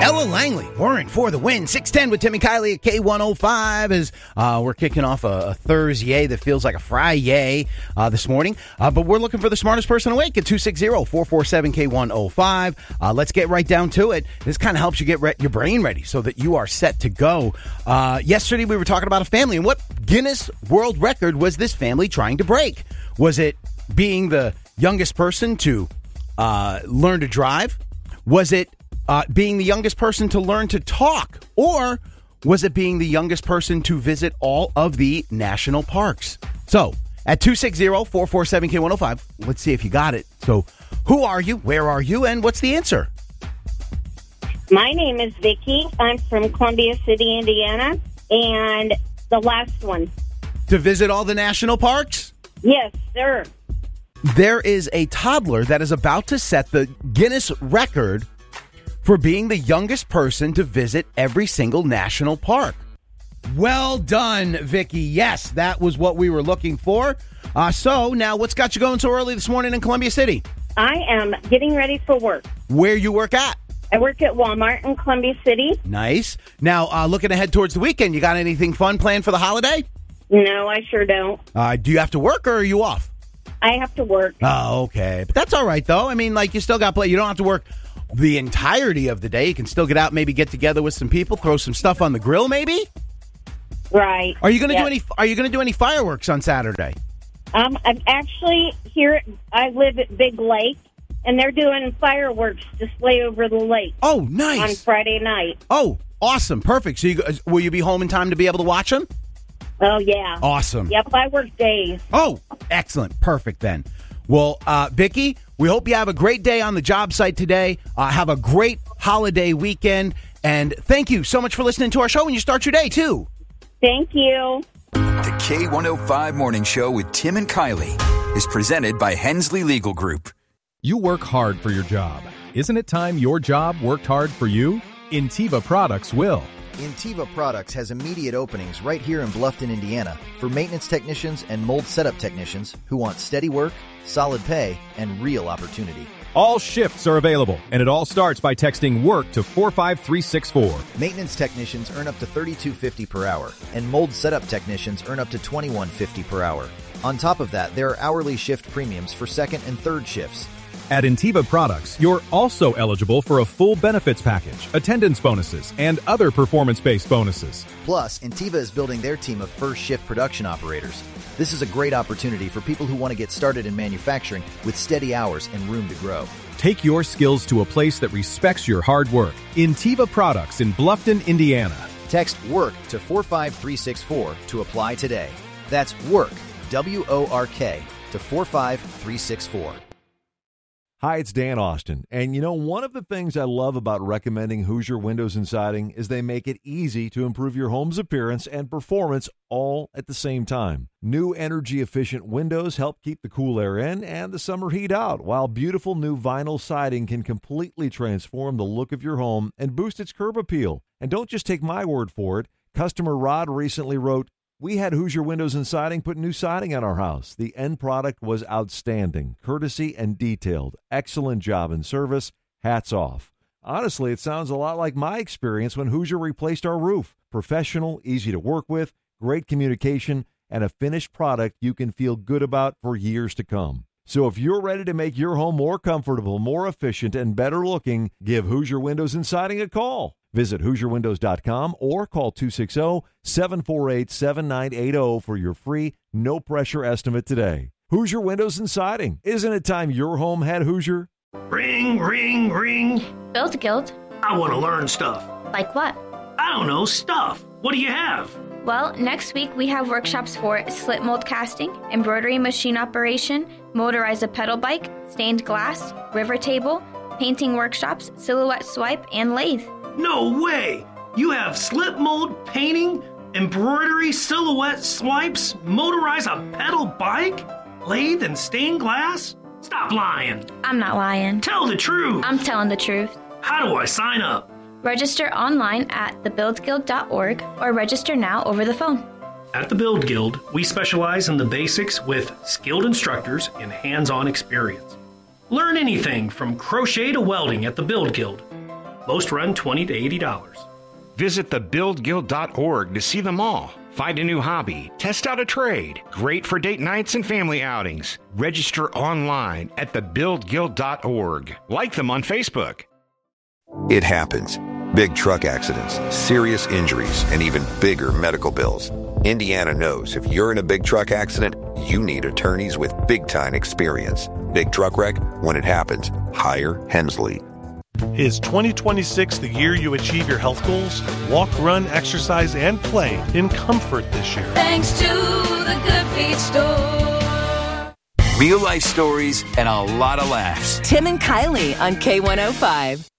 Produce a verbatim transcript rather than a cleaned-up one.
Ella Langley, Warren for the win. six ten with Tim and Kylie at K one oh five as uh, we're kicking off a, a Thursday that feels like a Friday uh, this morning. Uh, but we're looking for the smartest person awake at two six zero, four four seven, K one oh five. Uh, let's get right down to it. This kind of helps you get re- your brain ready so that you are set to go. Uh, yesterday we were talking about a family, and what Guinness World Record was this family trying to break? Was it being the youngest person to uh, learn to drive? Was it Uh, being the youngest person to learn to talk? Or was it being the youngest person to visit all of the national parks? So, at two six zero, four four seven, K one oh five, let's see if you got it. So, who are you, where are you, and what's the answer? My name is Vicki. I'm from Columbia City, Indiana. And the last one. To visit all the national parks? Yes, sir. There is a toddler that is about to set the Guinness record for being the youngest person to visit every single national park. Well done, Vicki. Yes, that was what we were looking for. Uh, so, now what's got you going so early this morning in Columbia City? I am getting ready for work. Where you work at? I work at Walmart in Columbia City. Nice. Now, uh, looking ahead towards the weekend, you got anything fun planned for the holiday? No, I sure don't. Uh, do you have to work or are you off? I have to work. Oh, okay. But that's all right, though. I mean, like, you still got play. You don't have to work the entirety of the day. You can still get out, maybe get together with some people, throw some stuff on the grill, maybe. Right. Are you going to yep. do any? Are you going to do any fireworks on Saturday? Um, I'm actually here. I live at Big Lake, and they're doing fireworks display over the lake. Oh, nice! On Friday night. Oh, awesome! Perfect. So, you, will you be home in time to be able to watch them? Oh yeah. Awesome. Yep, I work days. Oh, excellent! Perfect then. Well, uh, Vicki, we hope you have a great day on the job site today. Uh, have a great holiday weekend. And thank you so much for listening to our show when you start your day, too. Thank you. The K one oh five Morning Show with Tim and Kylie is presented by Hensley Legal Group. You work hard for your job. Isn't it time your job worked hard for you? Intiva Products will. Intiva Products has immediate openings right here in Bluffton, Indiana for maintenance technicians and mold setup technicians who want steady work, solid pay, and real opportunity. All shifts are available, and it all starts by texting WORK to four five three six four. Maintenance technicians earn up to thirty-two fifty per hour, and mold setup technicians earn up to twenty-one fifty per hour. On top of that, there are hourly shift premiums for second and third shifts. At Intiva Products, you're also eligible for a full benefits package, attendance bonuses, and other performance-based bonuses. Plus, Intiva is building their team of first shift production operators. This is a great opportunity for people who want to get started in manufacturing with steady hours and room to grow. Take your skills to a place that respects your hard work. Intiva Products in Bluffton, Indiana. Text WORK to four five three six four to apply today. That's WORK, W O R K, to four five three six four. Hi, it's Dan Austin, and you know, one of the things I love about recommending Hoosier Windows and Siding is they make it easy to improve your home's appearance and performance all at the same time. New energy-efficient windows help keep the cool air in and the summer heat out, while beautiful new vinyl siding can completely transform the look of your home and boost its curb appeal. And don't just take my word for it. Customer Rod recently wrote, "We had Hoosier Windows and Siding put new siding on our house. The end product was outstanding, courtesy and detailed. Excellent job and service. Hats off." Honestly, it sounds a lot like my experience when Hoosier replaced our roof. Professional, easy to work with, great communication, and a finished product you can feel good about for years to come. So if you're ready to make your home more comfortable, more efficient, and better looking, give Hoosier Windows and Siding a call. Visit Hoosier Windows dot com or call two six zero, seven four eight, seven nine eight zero for your free, no-pressure estimate today. Hoosier Windows and Siding. Isn't it time your home had Hoosier? Ring, ring, ring. Build Guild. I want to learn stuff. Like what? I don't know, stuff. What do you have? Well, next week we have workshops for slip mold casting, embroidery machine operation, motorize a pedal bike, stained glass, river table, painting workshops, silhouette swipe, and lathe. No way! You have slip mold, painting, embroidery, silhouette swipes, motorize a pedal bike, lathe, and stained glass? Stop lying. I'm not lying. Tell the truth. I'm telling the truth. How do I sign up? Register online at the build guild dot org or register now over the phone. At the Build Guild, we specialize in the basics with skilled instructors and hands-on experience. Learn anything from crochet to welding at the Build Guild. Most run twenty to eighty dollars. Visit the build guild dot org to see them all. Find a new hobby, test out a trade. Great for date nights and family outings. Register online at the build guild dot org. Like them on Facebook. It happens. Big truck accidents, serious injuries, and even bigger medical bills. Indiana knows if you're in a big truck accident, you need attorneys with big-time experience. Big truck wreck? When it happens, hire Hensley. Is twenty twenty-six the year you achieve your health goals? Walk, run, exercise, and play in comfort this year. Thanks to the Good Feet Store. Real life stories and a lot of laughs. Tim and Kylie on K one oh five.